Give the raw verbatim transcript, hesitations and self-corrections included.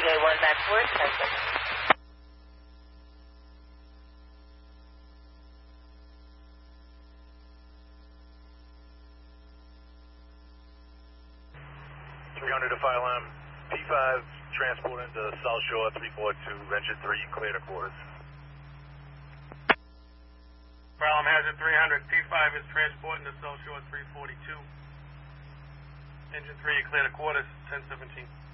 A one back to work, Tesla. three hundred to File M. P five transport into South Shore three four two, engine three, clear to quarters. File M Hazard three hundred, P five is transporting to South Shore three forty-two. Engine three, clear to quarters, ten seventeen.